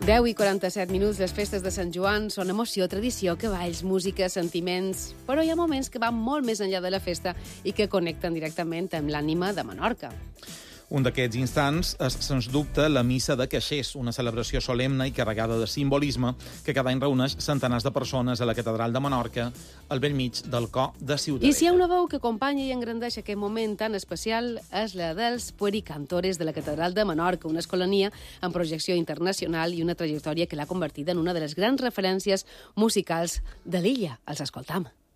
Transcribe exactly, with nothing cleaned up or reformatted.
deu i quaranta-set minuts, les festes de Sant Joan són emoció, tradició, cavalls, música, sentiments... Però hi ha moments que van molt més enllà de la festa i que connecten directament amb l'ànima de Menorca. Un d'aquests instants és, sens dubte, la Missa de Caixers, una celebració solemne i carregada de simbolisme que cada any reuneix centenars de persones a la Catedral de Menorca, al bell mig del cor de Ciutadella. I si hi ha una veu que acompanya i engrandeix aquest moment tan especial és la dels puericantores de la Catedral de Menorca, una escolania amb projecció internacional i una trajectòria que l'ha convertida en una de les grans referències musicals de l'illa. Els escoltam.